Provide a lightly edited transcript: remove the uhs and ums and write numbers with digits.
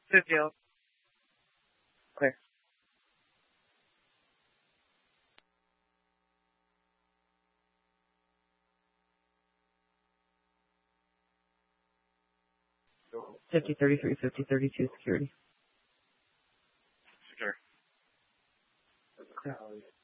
Good deal. Clear. Fifty 33, 50 32 security. Secure. Clear.